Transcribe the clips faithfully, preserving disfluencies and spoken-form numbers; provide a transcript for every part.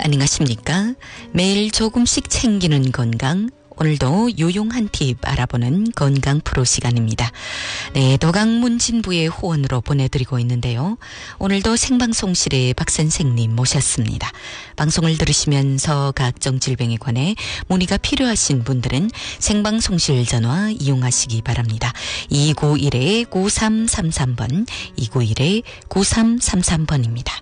안녕하십니까? 매일 조금씩 챙기는 건강, 오늘도 유용한 팁 알아보는 건강 프로 시간입니다. 네, 도강문진부의 후원으로 보내드리고 있는데요. 오늘도 생방송실에 박 선생님 모셨습니다. 방송을 들으시면서 각종 질병에 관해 문의가 필요하신 분들은 생방송실 전화 이용하시기 바랍니다. 이구일 구삼삼삼 번, 이구일 구삼삼삼 번입니다.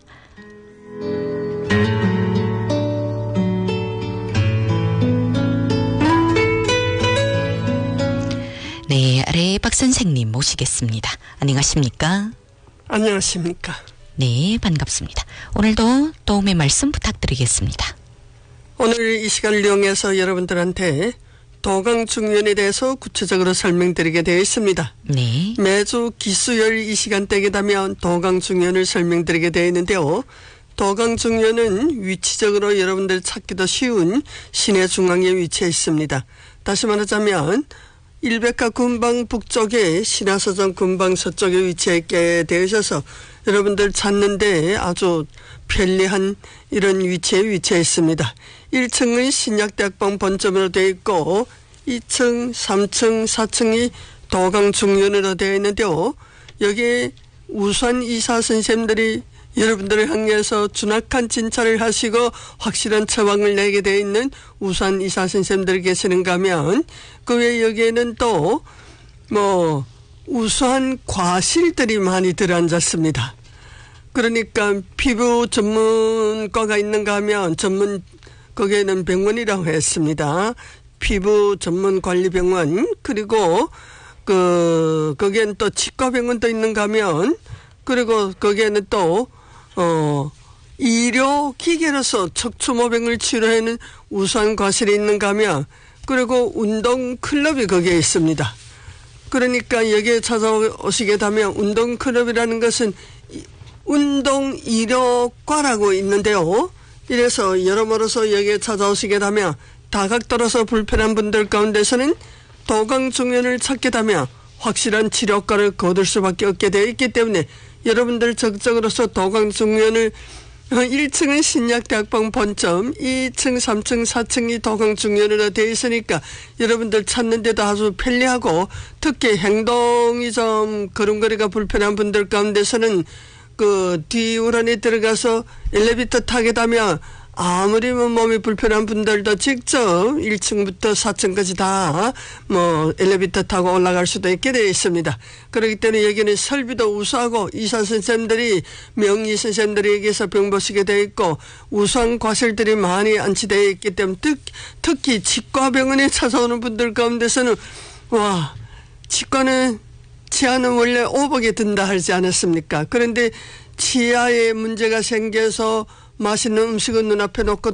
네, 아래 박 선생님 모시겠습니다. 안녕하십니까? 안녕하십니까? 네, 반갑습니다. 오늘도 도움의 말씀 부탁드리겠습니다. 오늘 이 시간을 이용해서 여러분들한테 도강중년에 대해서 구체적으로 설명드리게 되어 있습니다. 네. 매주 기수열 이 시간대에 되면 도강중년을 설명드리게 되어 있는데요. 도강중년은 위치적으로 여러분들 찾기도 쉬운 시내 중앙에 위치해 있습니다. 다시 말하자면 일백가 군방 북쪽에 신화서점 군방 서쪽에 위치해 되어서 여러분들 찾는데 아주 편리한 이런 위치에 위치해 있습니다. 일 층은 신약대학방 본점으로 되어 있고 이 층, 삼 층, 사 층이 도강중년으로 되어 있는데요. 여기에 우수한 의사 선생님들이 여러분들을 향해서 준악한 진찰을 하시고 확실한 처방을 내게 되어 있는 우수한 의사 선생님들이 계시는가 하면 그 외에 여기에는 또 뭐 우수한 과실들이 많이 들어앉았습니다. 그러니까 피부 전문과가 있는가 하면 전문 거기에는 병원이라고 했습니다. 피부 전문 관리병원, 그리고 그 거기에는 또 치과병원도 있는가 하면, 그리고 거기에는 또 어, 의료기계로서 척추모병을 치료하는 우수한 과실이 있는가 하면, 그리고 운동클럽이 거기에 있습니다. 그러니까 여기에 찾아오시게 되면 운동클럽이라는 것은 운동의료과라고 있는데요. 이래서 여러모로서 여기에 찾아오시게 되면 다각도로서 불편한 분들 가운데서는 도강중년을 찾게 되면 확실한 치료과를 거둘 수밖에 없게 되어 있기 때문에 여러분들 적극적으로서 도강중년을 일 층은 신약대학방 본점, 이 층, 삼 층, 사 층이 도강중년으로 되어 있으니까 여러분들 찾는 데도 아주 편리하고, 특히 행동이 좀 걸음걸이가 불편한 분들 가운데서는 그 뒷우란에 들어가서 엘리베이터 타게 되면 아무리 뭐 몸이 불편한 분들도 직접 일 층부터 사 층까지 다 뭐 엘리베이터 타고 올라갈 수도 있게 되어 있습니다. 그렇기 때문에 여기는 설비도 우수하고 의사 선생님들이 명의 선생님들에게서 병 보시게 되어 있고 우수한 과실들이 많이 안치되어 있기 때문에 특, 특히 치과병원에 찾아오는 분들 가운데서는 와, 치과는 치아는 원래 오복에 든다 하지 않았습니까? 그런데 치아에 문제가 생겨서 맛있는 음식은 눈앞에 놓고